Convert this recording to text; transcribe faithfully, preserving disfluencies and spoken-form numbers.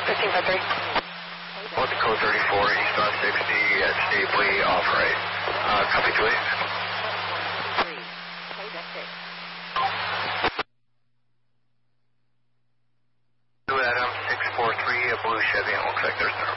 fifteen by three. What's code thirty-four, east on sixty at Stapley, off right. Uh, copy to it. Two Adam, six four three, a blue Chevy, and it looks like there's no